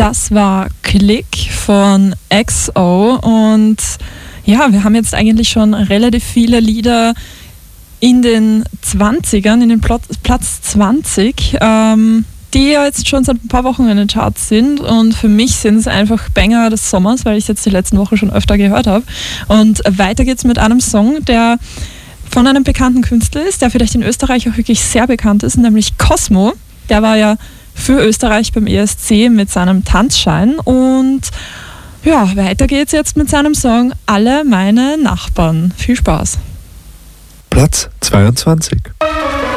Das war Click von XO und ja, wir haben jetzt eigentlich schon relativ viele Lieder in den 20ern, in den Platz 20, die ja jetzt schon seit ein paar Wochen in den Charts sind und für mich sind es einfach Banger des Sommers, weil ich es jetzt die letzten Wochen schon öfter gehört habe. Und weiter geht's mit einem Song, der von einem bekannten Künstler ist, der vielleicht in Österreich auch wirklich sehr bekannt ist, nämlich Cosmo. Der war ja für Österreich beim ESC mit seinem Tanzschein und ja, weiter geht's jetzt mit seinem Song Alle meine Nachbarn. Viel Spaß. Platz 22.